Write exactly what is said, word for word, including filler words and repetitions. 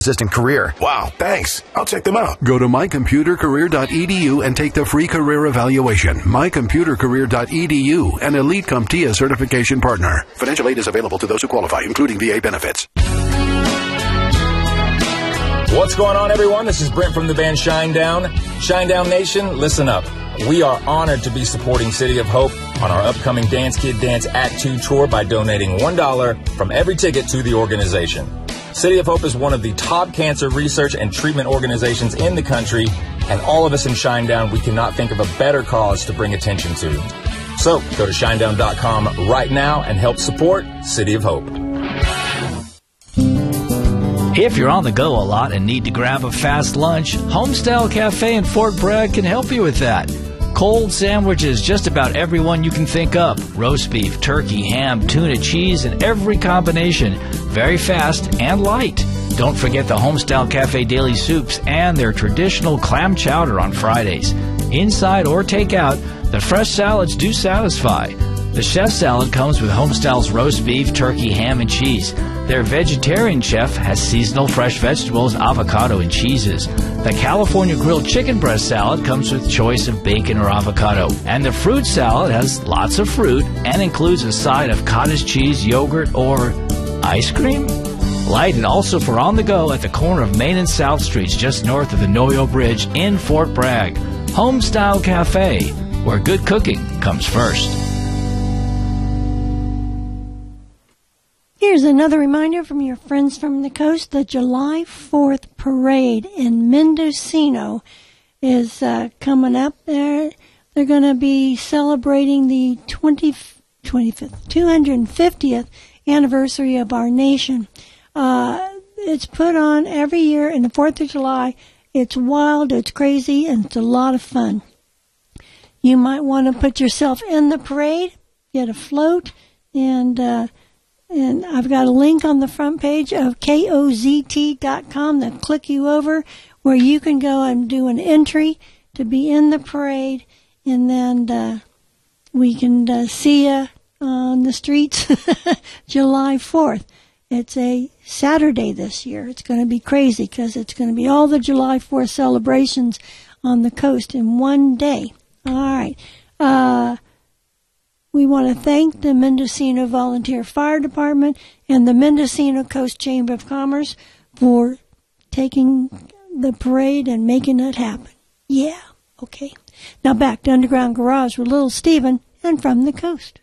assistant career. Wow, thanks. I'll check them out. Go to my computer career dot e d u and take the free career evaluation. my computer career dot e d u, an Elite CompTIA certification partner. Financial aid is available to those who qualify, including V A benefits. What's going on, everyone? This is Brent from the band Shinedown. Shinedown Nation, listen up. We are honored to be supporting City of Hope on our upcoming Dance Kid Dance Act two tour by donating one dollar from every ticket to the organization. City of Hope is one of the top cancer research and treatment organizations in the country, and all of us in Shinedown, we cannot think of a better cause to bring attention to. So, go to shinedown dot com right now and help support City of Hope. If you're on the go a lot and need to grab a fast lunch, Homestyle Cafe in Fort Bragg can help you with that. Cold sandwiches, just about every one you can think of. Roast beef, turkey, ham, tuna, cheese, and every combination. Very fast and light. Don't forget the Homestyle Cafe daily soups and their traditional clam chowder on Fridays. Inside or takeout, the fresh salads do satisfy. The chef salad comes with Homestyle's roast beef, turkey, ham, and cheese. Their vegetarian chef has seasonal fresh vegetables, avocado, and cheeses. The California grilled chicken breast salad comes with choice of bacon or avocado. And the fruit salad has lots of fruit and includes a side of cottage cheese, yogurt, or ice cream. Light and also for on the go at the corner of Main and South Streets, just north of the Noyo Bridge in Fort Bragg. Homestyle Cafe, where good cooking comes first. Here's another reminder from your friends from the coast. The July fourth parade in Mendocino is uh, coming up. They're, they're going to be celebrating the twentieth, twenty-fifth, two hundred fiftieth anniversary of our nation. Uh, it's put on every year in the fourth of July. It's wild, it's crazy, and it's a lot of fun. You might want to put yourself in the parade, get a float, and... Uh, And I've got a link on the front page of K O Z T dot com that click you over where you can go and do an entry to be in the parade, and then uh, we can uh, see you on the streets July fourth. It's a Saturday this year. It's going to be crazy because it's going to be all the July fourth celebrations on the coast in one day. All right. Uh... We want to thank the Mendocino Volunteer Fire Department and the Mendocino Coast Chamber of Commerce for taking the parade and making it happen. Yeah, okay. Now back to Underground Garage with Little Steven and From the Coast.